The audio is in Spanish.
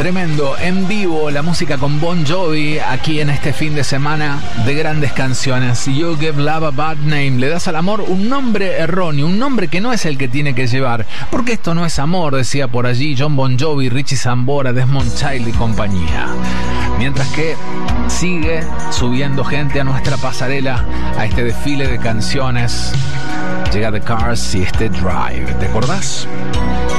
Tremendo, en vivo, la música con Bon Jovi, aquí en este fin de semana de grandes canciones. You give love a bad name, le das al amor un nombre erróneo, un nombre que no es el que tiene que llevar, porque esto no es amor, decía por allí John Bon Jovi, Richie Sambora, Desmond Child y compañía. Mientras que sigue subiendo gente a nuestra pasarela, a este desfile de canciones, llega The Cars y este Drive, ¿te acordás?